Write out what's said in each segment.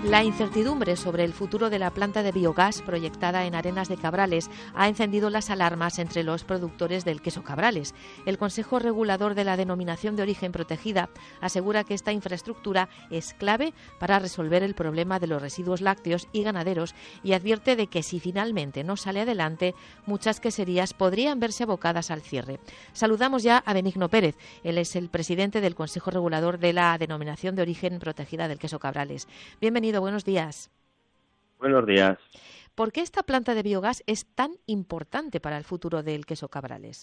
La incertidumbre sobre el futuro de la planta de biogás proyectada en Arenas de Cabrales ha encendido las alarmas entre los productores del queso Cabrales. El Consejo Regulador de la Denominación de Origen Protegida asegura que esta infraestructura es clave para resolver el problema de los residuos lácteos y ganaderos y advierte de que si finalmente no sale adelante, muchas queserías podrían verse abocadas al cierre. Saludamos ya a Benigno Pérez. Él es el presidente del Consejo Regulador de la Denominación de Origen Protegida del queso Cabrales. Bienvenido. Buenos días. Buenos días. ¿Por qué esta planta de biogás es tan importante para el futuro del queso Cabrales?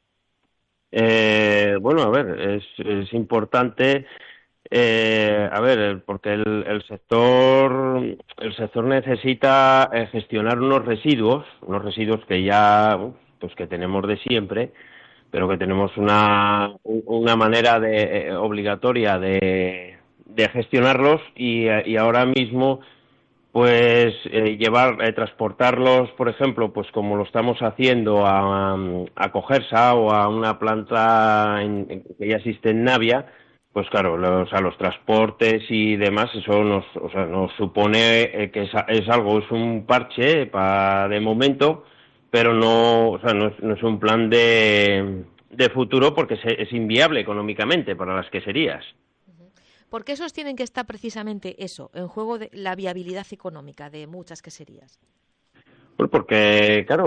Bueno, a ver, es importante, porque el sector necesita gestionar unos residuos que ya, pues que tenemos de siempre, pero que tenemos una manera obligatoria de gestionarlos y ahora mismo pues transportarlos, por ejemplo, pues como lo estamos haciendo a Cogersa o a una planta que ya existe en Navia, pues claro, los transportes y demás, eso nos supone que es un parche de momento, pero no es un plan de futuro porque es inviable económicamente para las queserías. ¿Por qué sostienen que está precisamente eso, en juego de la viabilidad económica de muchas queserías? Pues porque, claro,